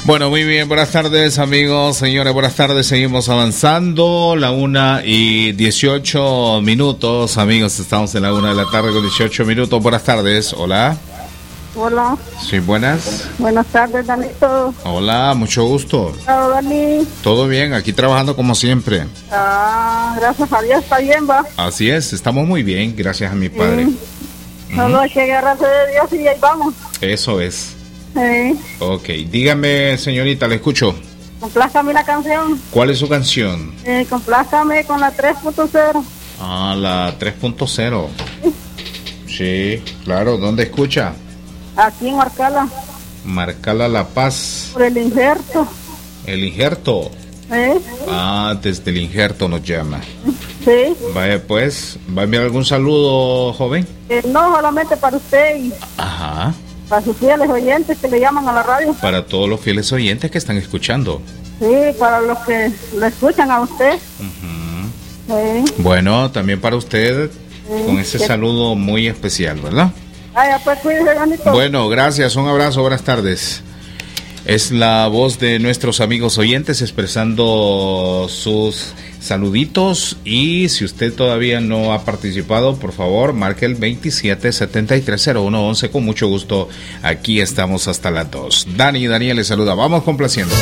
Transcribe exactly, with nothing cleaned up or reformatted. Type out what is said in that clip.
Bueno, muy bien, buenas tardes amigos, señores, buenas tardes, seguimos avanzando, la una y dieciocho minutos, amigos, estamos en la una de la tarde con dieciocho minutos, buenas tardes, hola. Hola. Sí, buenas. Buenas tardes, Danito. Hola, mucho gusto. Hola, Dani. Todo bien, aquí trabajando como siempre. Ah, gracias a Dios, está bien, va. Así es, estamos muy bien, gracias a mi padre. Sí. Solo uh-huh. hay que agarrarse de Dios y ahí vamos. Eso es. Sí. Ok, dígame, señorita, le escucho. Complázcame la canción. ¿Cuál es su canción? Eh, complázcame con la tres punto cero. Ah, la tres punto cero. Sí, claro, ¿dónde escucha? Aquí en Marcala. Marcala La Paz. Por el injerto. ¿El injerto? ¿Eh? Ah, desde el injerto nos llama. Sí. Vaya pues, ¿va a enviar algún saludo, joven? Eh, no, solamente para usted y Ajá. para sus fieles oyentes que le llaman a la radio. Para todos los fieles oyentes que están escuchando. Sí, para los que lo escuchan a usted. Uh-huh. Sí. Bueno, también para usted, sí, con ese ¿qué? Saludo muy especial, ¿verdad? Vaya, pues cuídese, Danito. Bueno, gracias, un abrazo, buenas tardes. Es la voz de nuestros amigos oyentes expresando sus saluditos, y si usted todavía no ha participado, por favor, marque el veintisiete setenta y tres cero uno once, con mucho gusto, aquí estamos hasta las dos. Dani y Daniel les saluda, vamos complaciendo.